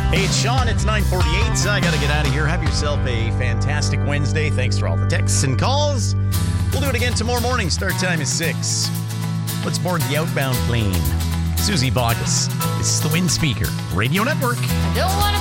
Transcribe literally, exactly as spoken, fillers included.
Hey, it's Sean. It's nine forty-eight. I got to get out of here. Have yourself a fantastic Wednesday. Thanks for all the texts and calls. We'll do it again tomorrow morning. Start time is six. Let's board the outbound plane. Susie Bogus. This is the Wind Speaker Radio Network. I don't want